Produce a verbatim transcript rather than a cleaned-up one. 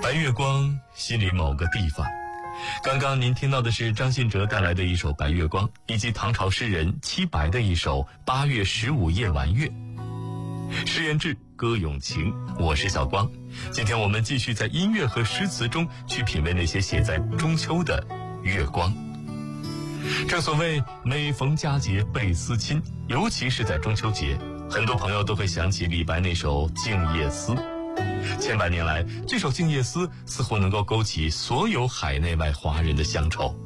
白月光，心里某个地方。刚刚您听到的是张信哲带来的一首《白月光》，以及唐朝诗人戚白的一首《八月十五夜弯月》。诗言志，歌咏情，我是小光。今天我们继续在音乐和诗词中去品味那些写在中秋的月光。正所谓每逢佳节倍思亲，尤其是在中秋节，很多朋友都会想起李白那首《静夜思》。千百年来，这首《静夜思》似乎能够勾起所有海内外华人的乡愁。